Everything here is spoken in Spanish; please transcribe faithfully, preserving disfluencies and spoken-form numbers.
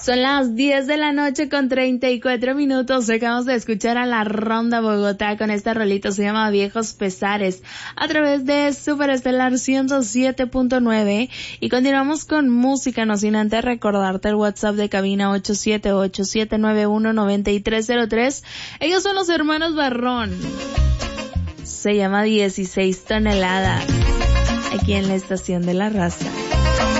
Son las diez de la noche con treinta y cuatro minutos. Acabamos de escuchar a la Ronda Bogotá con esta rolita, se llama Viejos Pesares, a través de Superestelar ciento siete punto nueve. Y continuamos con música, no sin antes recordarte el WhatsApp de cabina ocho siete ocho, siete nueve uno, nueve tres cero tres. Ellos son los hermanos Barrón. Se llama dieciséis toneladas. Aquí en la Estación de la Raza.